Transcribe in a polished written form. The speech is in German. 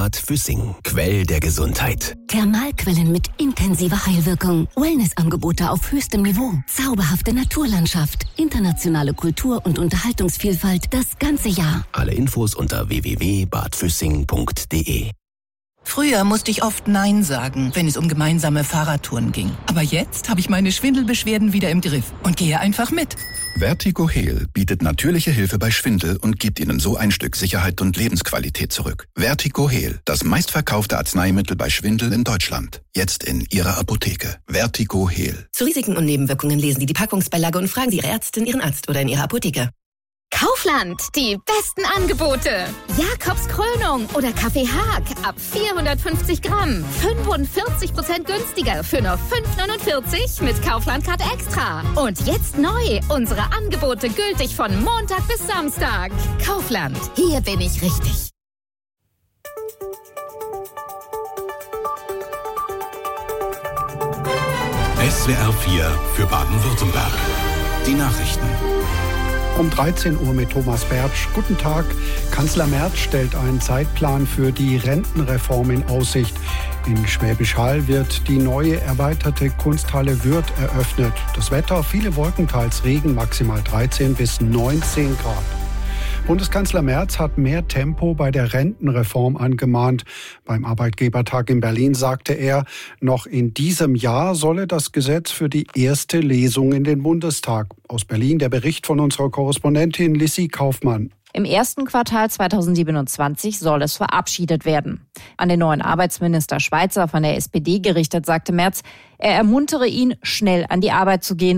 Bad Füssing, Quell der Gesundheit. Thermalquellen mit intensiver Heilwirkung. Wellnessangebote auf höchstem Niveau. Zauberhafte Naturlandschaft. Internationale Kultur- und Unterhaltungsvielfalt das ganze Jahr. Alle Infos unter www.badfüssing.de. Früher musste ich oft Nein sagen, wenn es um gemeinsame Fahrradtouren ging. Aber jetzt habe ich meine Schwindelbeschwerden wieder im Griff und gehe einfach mit. Vertigo Heal bietet natürliche Hilfe bei Schwindel und gibt Ihnen so ein Stück Sicherheit und Lebensqualität zurück. Vertigo Heal, das meistverkaufte Arzneimittel bei Schwindel in Deutschland. Jetzt in Ihrer Apotheke. Vertigo Heal. Zu Risiken und Nebenwirkungen lesen Sie die Packungsbeilage und fragen Sie Ihre Ärztin, Ihren Arzt oder in Ihrer Apotheke. Kaufland, die besten Angebote. Jakobs Krönung oder Kaffee Haag ab 450 Gramm. 45% günstiger für nur 5,49 mit Kaufland-Card Extra. Und jetzt neu, unsere Angebote gültig von Montag bis Samstag. Kaufland, hier bin ich richtig. SWR 4 für Baden-Württemberg. Die Nachrichten. Um 13 Uhr mit Thomas Bertsch. Guten Tag. Kanzler Merz stellt einen Zeitplan für die Rentenreform in Aussicht. In Schwäbisch Hall wird die neue erweiterte Kunsthalle Würth eröffnet. Das Wetter, viele Wolken, teils Regen, maximal 13 bis 19 Grad. Bundeskanzler Merz hat mehr Tempo bei der Rentenreform angemahnt. Beim Arbeitgebertag in Berlin sagte er, noch in diesem Jahr solle das Gesetz für die erste Lesung in den Bundestag. Aus Berlin der Bericht von unserer Korrespondentin Lissy Kaufmann. Im ersten Quartal 2027 soll es verabschiedet werden. An den neuen Arbeitsminister Schweizer von der SPD gerichtet sagte Merz, er ermuntere ihn, schnell an die Arbeit zu gehen